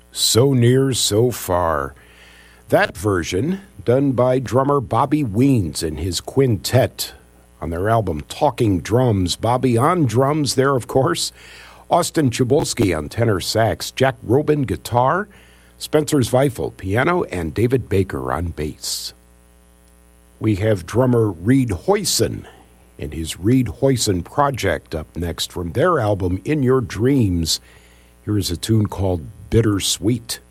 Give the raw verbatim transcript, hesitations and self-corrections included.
So Near, So Far. That version done by drummer Bobby Weens and his quintet on their album Talking Drums. Bobby on drums there, of course. Austin Chabulski on tenor sax, Jack Robin guitar, Spencer Zweifel piano, and David Baker on bass. We have drummer Reed Hoyson and his Reed Hoyson Project up next from their album In Your Dreams. Here is a tune called Bittersweet.